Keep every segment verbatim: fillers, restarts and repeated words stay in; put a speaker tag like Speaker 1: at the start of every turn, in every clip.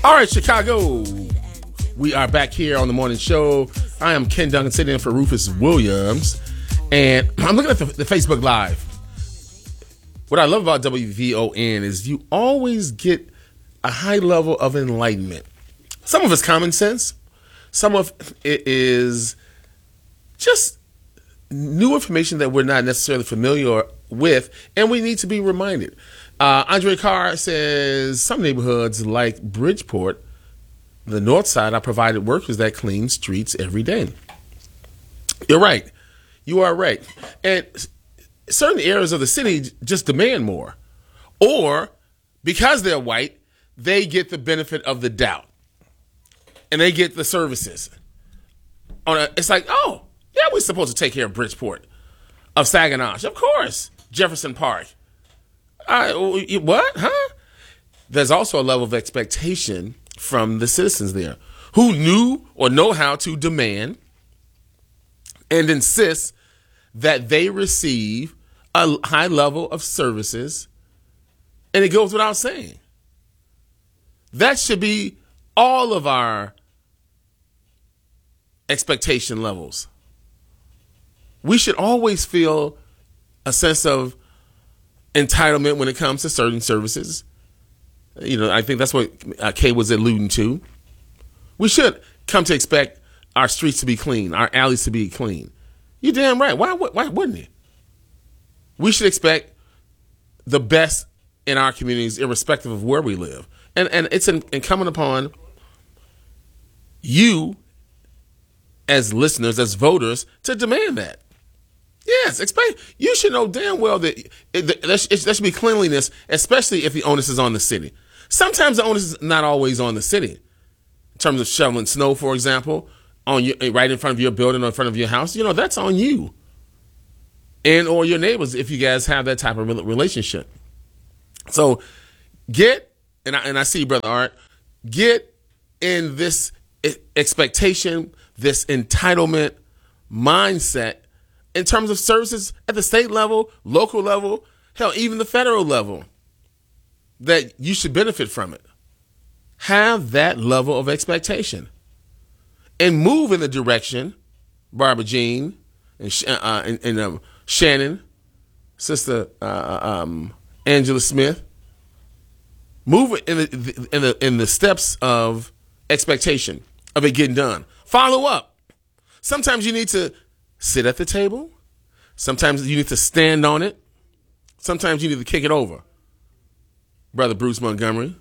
Speaker 1: All right, Chicago. We are back here on the morning show. I am Ken Duncan sitting in for Rufus Williams. And I'm looking at the, the Facebook Live. What I love about W V O N is you always get a high level of enlightenment. Some of it's common sense. Some of it is just new information that we're not necessarily familiar with, and we need to be reminded. Uh, Andre Carr says, some neighborhoods like Bridgeport, the north side, are provided workers that clean streets every day. You're right. You are right. And certain areas of the city just demand more. Or, because they're white, they get the benefit of the doubt. And they get the services. On a, it's like, oh, yeah, we're supposed to take care of Bridgeport, of Saginaw. Of course. Jefferson Park. Uh, what? Huh? There's also a level of expectation from the citizens there who knew or know how to demand and insist that they receive a high level of services, and it goes without saying. That should be all of our expectation levels. We should always feel a sense of entitlement when it comes to certain services. You know, I think that's what uh, Kay was alluding to. We should come to expect our streets to be clean, our alleys to be clean. You're damn right. Why, why wouldn't it? We should expect the best in our communities, irrespective of where we live. And and it's in, incumbent upon you as listeners, as voters, to demand that. Yes, expect. You should know damn well that it, that, there should be cleanliness, especially if the onus is on the city. Sometimes the onus is not always on the city. In terms of shoveling snow, for example, on your, right in front of your building or in front of your house, you know, that's on you and or your neighbors if you guys have that type of relationship. So get, and I, and I see Brother Art, get in this expectation, this entitlement mindset in terms of services at the state level, local level, hell, even the federal level, that you should benefit from it. Have that level of expectation and move in the direction, Barbara Jean and, uh, and, and um, Shannon, Sister uh, um, Angela Smith, move in the, in the in the steps of expectation of it getting done. Follow up. Sometimes you need to sit at the table. Sometimes you need to stand on it. Sometimes you need to kick it over. Brother Bruce Montgomery.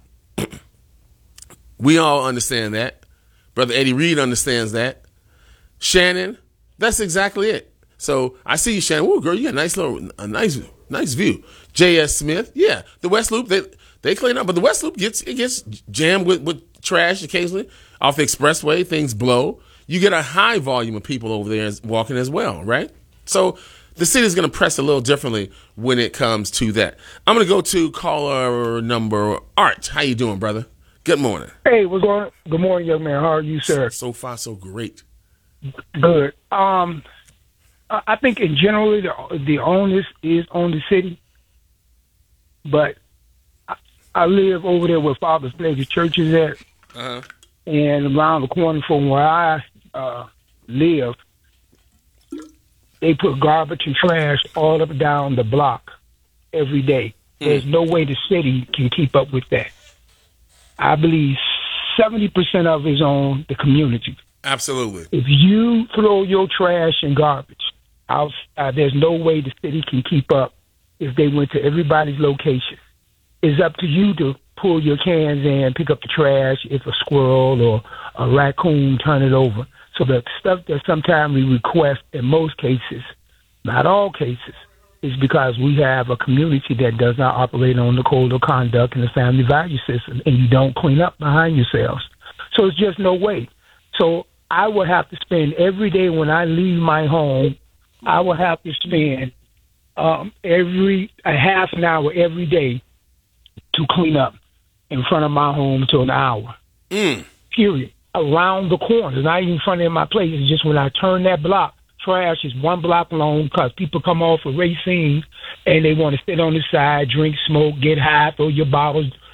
Speaker 1: We all understand that. Brother Eddie Reed understands that. Shannon, that's exactly it. So I see you, Shannon. Oh, girl, you got a nice little, a nice, nice view. J S. Smith, yeah, the West Loop, they they clean up, but the West Loop gets it gets jammed with, with trash occasionally off the expressway. Things blow. You get a high volume of people over there walking as well, right? So the city is going to press a little differently when it comes to that. I'm going to go to caller number Art. How you doing, brother? Good morning.
Speaker 2: Hey, what's going on? Good morning, young man. How are you, sir?
Speaker 1: So far, so great.
Speaker 2: Good. Um, I think in general, the, the onus is on the city, but I, I live over there where Father's Place Church is at, uh-huh. and around the corner from where I uh, live, they put garbage and trash all up and down the block every day. Mm. There's no way the city can keep up with that. I believe seventy percent of it is on the community.
Speaker 1: Absolutely.
Speaker 2: If you throw your trash and garbage out, uh, there's no way the city can keep up if they went to everybody's location. It's up to you to pull your cans in, pick up the trash. If a squirrel or a raccoon, turn it over. So the stuff that sometimes we request in most cases, not all cases, is because we have a community that does not operate on the code of conduct and the family value system, and you don't clean up behind yourselves. So it's just no way. So I will have to spend every day when I leave my home, I will have to spend um, every a half an hour every day to clean up in front of my home to an hour. Mm. Period. Around the corner. It's not even in front of my place. It's just when I turn that block, trash is one block long because people come off of Racine and they want to sit on the side, drink, smoke, get high, throw your bottles,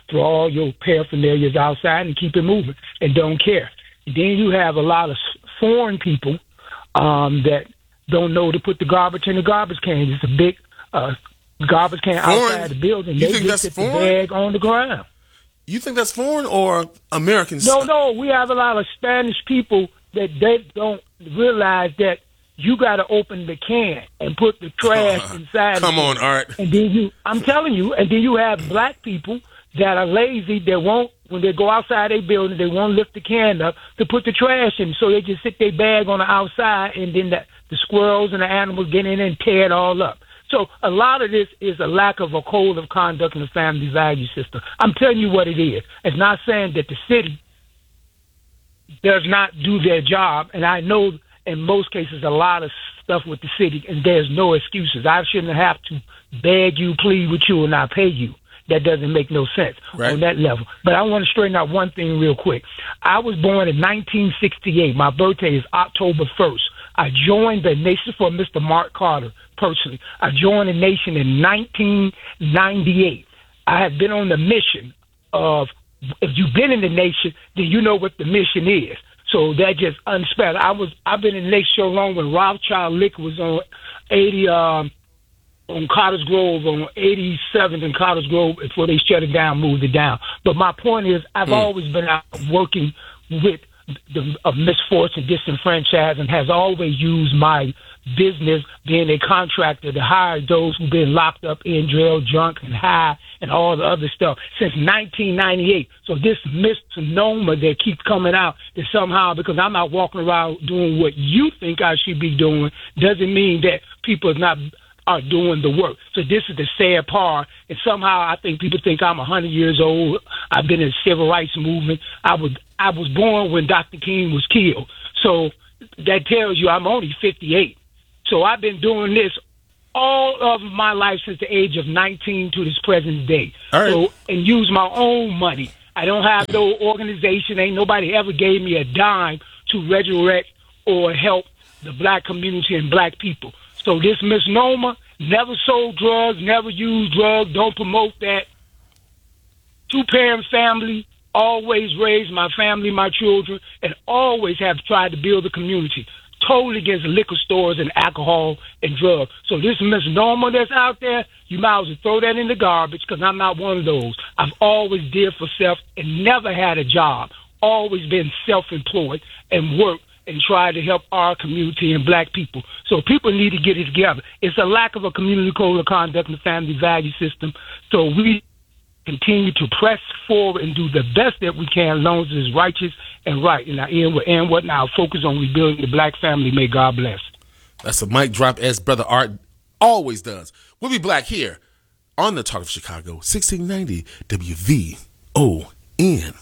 Speaker 2: throw all your paraphernalias outside and keep it moving and don't care. And then you have a lot of foreign people um, that don't know to put the garbage in the garbage can. It's a big uh, garbage can foreign? outside the building.
Speaker 1: You
Speaker 2: they
Speaker 1: think
Speaker 2: just
Speaker 1: that's
Speaker 2: put the
Speaker 1: foreign?
Speaker 2: bag on the ground.
Speaker 1: You think that's foreign or Americans?
Speaker 2: No, no. We have a lot of Spanish people that they don't realize that you got to open the can and put the trash uh, inside.
Speaker 1: Come on, Art.
Speaker 2: And then you, I'm telling you, and then you have black people that are lazy. They won't, when they go outside their building, they won't lift the can up to put the trash in. So they just sit their bag on the outside, and then the, the squirrels and the animals get in and tear it all up. So a lot of this is a lack of a code of conduct in the family value system. I'm telling you what it is. It's not saying that the city does not do their job, and I know in most cases a lot of stuff with the city, and there's no excuses. I shouldn't have to beg you, plead with you, and not pay you. That doesn't make no sense right. on that level. But I want to straighten out one thing real quick. I was born in nineteen sixty-eight. My birthday is October first. I joined the nation for Mister Mark Carter, personally. I joined the nation in nineteen ninety-eight. I have been on the mission of, if you've been in the nation, then you know what the mission is. So that just unspelled. I was, I've been in the nation so long when Rothschild Liquor was on eighty, um, on Cottage Grove, on eighty-seventh and Cottage Grove, before they shut it down, moved it down. But my point is, I've mm. always been out working with the of misfortune, disenfranchised, and has always used my business, being a contractor, to hire those who've been locked up in jail, drunk and high, and all the other stuff since nineteen ninety-eight. So this misnomer that keeps coming out that somehow, because I'm not walking around doing what you think I should be doing, doesn't mean that people are not are doing the work. So this is the sad part. And somehow I think people think I'm one hundred years old. I've been in the civil rights movement. I was I was born when Doctor King was killed. So that tells you I'm only fifty-eight. So I've been doing this all of my life since the age of nineteen to this present day. All right. So, and use my own money. I don't have no organization. Ain't nobody ever gave me a dime to resurrect or help the black community and black people. So this misnomer, never sold drugs, never used drugs, don't promote that. Two-parent family, always raised my family, my children, and always have tried to build a community. Totally against liquor stores and alcohol and drugs. So this misnomer that's out there, you might as well throw that in the garbage, because I'm not one of those. I've always did for self and never had a job. Always been self-employed and worked and try to help our community and black people. So people need to get it together. It's a lack of a community code of conduct and family value system. So we continue to press forward and do the best that we can, as long as it's righteous and right. And I end with and what now? Focus on rebuilding the black family. May God bless.
Speaker 1: That's a mic drop, as Brother Art always does. We'll be back here on the Talk of Chicago, sixteen ninety W V O N.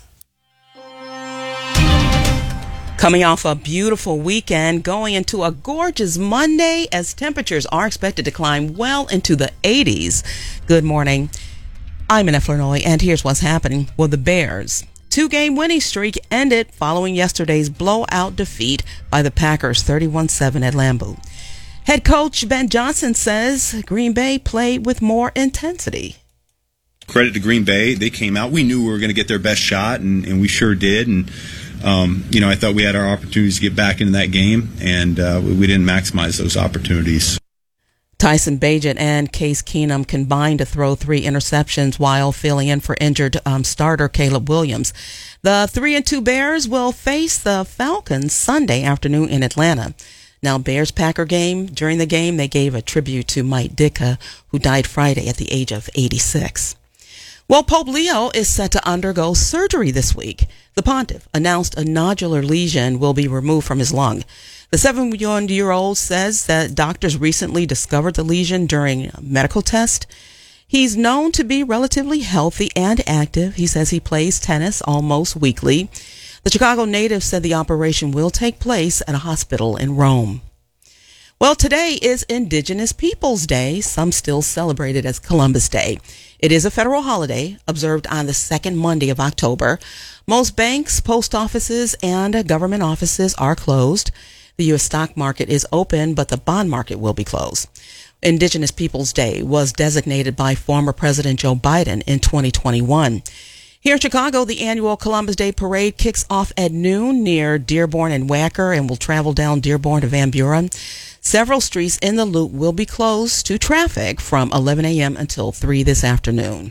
Speaker 3: Coming off a beautiful weekend, going into a gorgeous Monday as temperatures are expected to climb well into the eighties. Good morning. I'm Annette Flournoy, and here's what's happening. Well, the Bears' two-game winning streak ended following yesterday's blowout defeat by the Packers thirty-one seven at Lambeau. Head coach Ben Johnson says Green Bay played with more intensity.
Speaker 4: Credit to Green Bay. They came out. We knew we were going to get their best shot, and, and we sure did. And Um, you know, I thought we had our opportunities to get back into that game, and uh, we, we didn't maximize those opportunities.
Speaker 3: Tyson Bagent and Case Keenum combined to throw three interceptions while filling in for injured um, starter Caleb Williams. The three and two Bears will face the Falcons Sunday afternoon in Atlanta. Now, Bears-Packer game, during the game, they gave a tribute to Mike Ditka, who died Friday at the age of eighty-six. Well, Pope Leo is set to undergo surgery this week. The pontiff announced a nodular lesion will be removed from his lung. The seventy-one-year-old says that doctors recently discovered the lesion during a medical test. He's known to be relatively healthy and active. He says he plays tennis almost weekly. The Chicago native said the operation will take place at a hospital in Rome. Well, today is Indigenous Peoples Day. Some still celebrate it as Columbus Day. It is a federal holiday observed on the second Monday of October. Most banks, post offices, and government offices are closed. The U S stock market is open, but the bond market will be closed. Indigenous Peoples Day was designated by former President Joe Biden in twenty twenty-one. Here in Chicago, the annual Columbus Day Parade kicks off at noon near Dearborn and Wacker and will travel down Dearborn to Van Buren. Several streets in the loop will be closed to traffic from eleven a.m. until three this afternoon.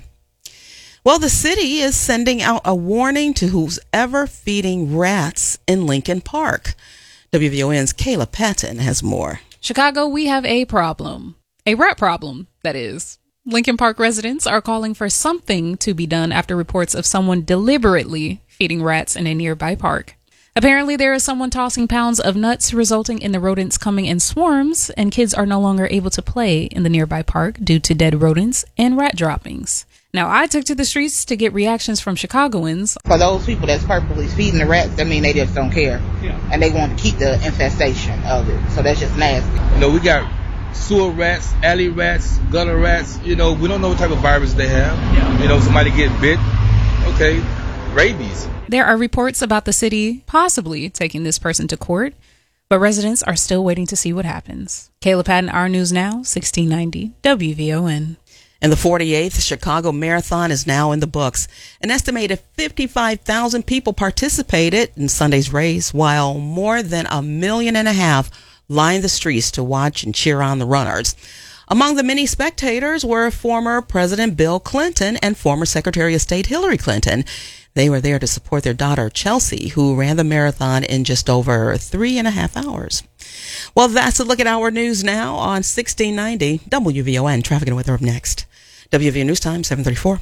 Speaker 3: Well, the city is sending out a warning to who's ever feeding rats in Lincoln Park. W V O N's Kayla Patton has more.
Speaker 5: Chicago, we have a problem. A rat problem, that is. Lincoln Park residents are calling for something to be done after reports of someone deliberately feeding rats in a nearby park. Apparently, there is someone tossing pounds of nuts, resulting in the rodents coming in swarms, and kids are no longer able to play in the nearby park due to dead rodents and rat droppings. Now, I took to the streets to get reactions from Chicagoans.
Speaker 6: For those people that's purposely feeding the rats, I mean, they just don't care. Yeah. And they want to keep the infestation of it. So that's just nasty.
Speaker 7: You know, we got sewer rats, alley rats, gutter rats. You know, we don't know what type of virus they have. Yeah. You know, somebody get bit. Okay, rabies.
Speaker 5: There are reports about the city possibly taking this person to court, but residents are still waiting to see what happens. Kayla Patton, Our News Now, sixteen ninety W V O N.
Speaker 3: And the forty-eighth Chicago Marathon is now in the books. An estimated fifty-five thousand people participated in Sunday's race, while more than a million and a half lined the streets to watch and cheer on the runners. Among the many spectators were former President Bill Clinton and former Secretary of State Hillary Clinton. They were there to support their daughter, Chelsea, who ran the marathon in just over three and a half hours. Well, that's a look at Our News Now on sixteen ninety W V O N. Traffic and weather up next. W V O News Time, seven thirty-four.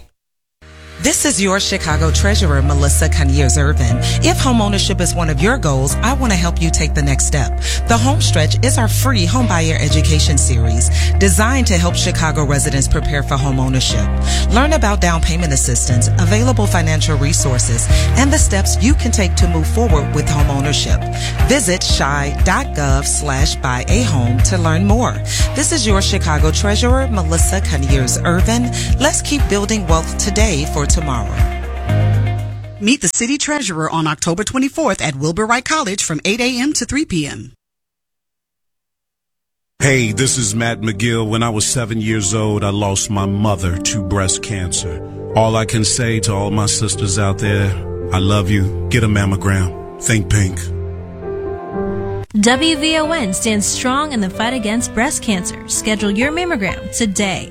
Speaker 8: This is your Chicago Treasurer, Melissa Coniers-Irvin. If homeownership is one of your goals, I want to help you take the next step. The Home Stretch is our free homebuyer education series designed to help Chicago residents prepare for homeownership. Learn about down payment assistance, available financial resources, and the steps you can take to move forward with homeownership. Visit shy.gov slash buy a home to learn more. This is your Chicago Treasurer, Melissa Coniers-Irvin. Let's keep building wealth today for tomorrow.
Speaker 9: Meet the City Treasurer on October twenty-fourth at Wilbur Wright College from eight a.m. to three p.m.
Speaker 10: Hey, this is Matt McGill. When I was seven years old, I lost my mother to breast cancer. All I can say to all my sisters out there, I love you. Get a mammogram. Think pink.
Speaker 11: W V O N stands strong in the fight against breast cancer. Schedule your mammogram today.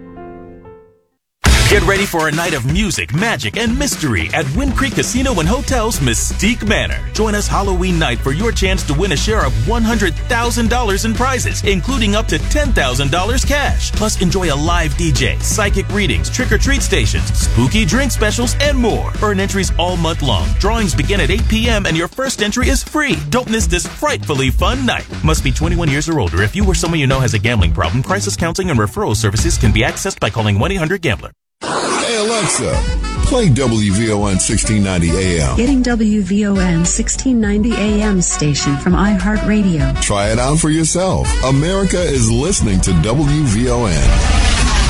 Speaker 12: Get ready for a night of music, magic, and mystery at Wind Creek Casino and Hotel's Mystique Manor. Join us Halloween night for your chance to win a share of one hundred thousand dollars in prizes, including up to ten thousand dollars cash. Plus, enjoy a live D J, psychic readings, trick-or-treat stations, spooky drink specials, and more. Earn entries all month long. Drawings begin at eight p.m. and your first entry is free. Don't miss this frightfully fun night. Must be twenty-one years or older. If you or someone you know has a gambling problem, crisis counseling and referral services can be accessed by calling one eight hundred gambler.
Speaker 13: Hey Alexa, play W V O N sixteen ninety A M.
Speaker 14: Getting W V O N sixteen ninety A M station from iHeartRadio.
Speaker 13: Try it out for yourself. America is listening to W V O N.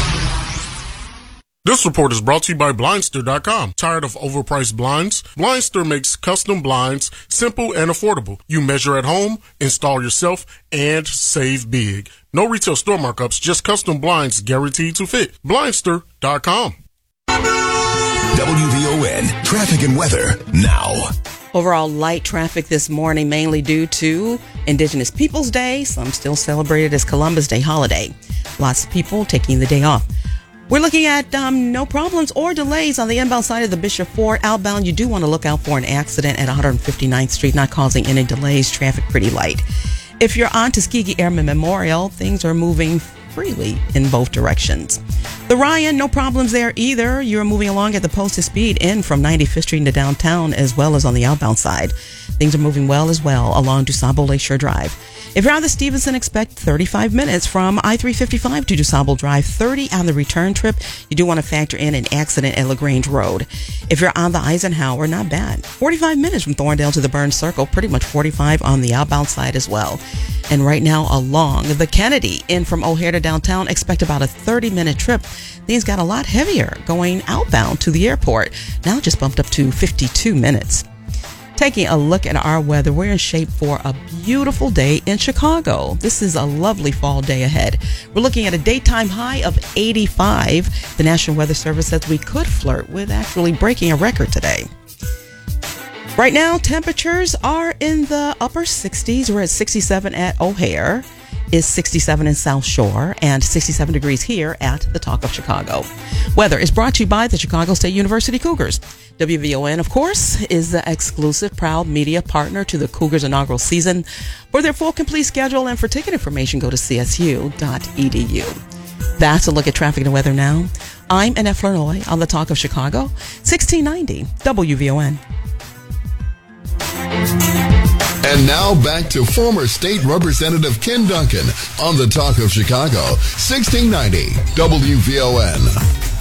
Speaker 15: This report is brought to you by Blindster dot com. Tired of overpriced blinds? Blindster makes custom blinds simple and affordable. You measure at home, install yourself, and save big. No retail store markups, just custom blinds guaranteed to fit. Blindster dot com.
Speaker 13: W V O N traffic and weather now.
Speaker 3: Overall light traffic this morning, mainly due to Indigenous Peoples Day. Some still celebrated as Columbus Day holiday. Lots of people taking the day off. We're looking at um, no problems or delays on the inbound side of the Bishop Ford. Outbound, you do want to look out for an accident at one fifty-ninth Street, not causing any delays. Traffic pretty light. If you're on Tuskegee Airmen Memorial, things are moving freely in both directions. The Ryan, no problems there either. You're moving along at the posted speed in from ninety-fifth Street into downtown, as well as on the outbound side. Things are moving well as well along DuSable Lakeshore Drive. If you're on the Stevenson, expect thirty-five minutes from I three fifty-five to DuSable Drive, thirty on the return trip. You do want to factor in an accident at LaGrange Road. If you're on the Eisenhower, not bad. forty-five minutes from Thorndale to the Burns Circle, pretty much forty-five on the outbound side as well. And right now along the Kennedy, in from O'Hare to downtown, expect about a thirty-minute trip. Things got a lot heavier going outbound to the airport. Now just bumped up to fifty-two minutes. Taking a look at our weather, we're in shape for a beautiful day in Chicago. This is a lovely fall day ahead. We're looking at a daytime high of eighty-five. The National Weather Service says we could flirt with actually breaking a record today. Right now, temperatures are in the upper sixties. We're at sixty-seven at O'Hare, is sixty-seven in South Shore, and sixty-seven degrees here at the Talk of Chicago. Weather is brought to you by the Chicago State University Cougars. W V O N, of course, is the exclusive proud media partner to the Cougars inaugural season. For their full complete schedule and for ticket information, go to c s u dot e d u. That's a look at traffic and weather now. I'm Annette Flournoy on the Talk of Chicago, sixteen ninety W V O N.
Speaker 13: And now back to former State Representative Ken Duncan on the Talk of Chicago, sixteen ninety W V O N.